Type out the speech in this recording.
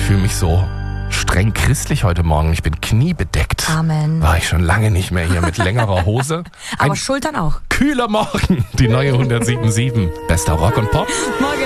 fühle mich so streng christlich heute Morgen. Ich bin kniebedeckt. Amen. War ich schon lange nicht mehr hier mit längerer Hose. Aber Schultern auch. Kühler Morgen. Die neue 107.7. Bester Rock und Pop. Morgen.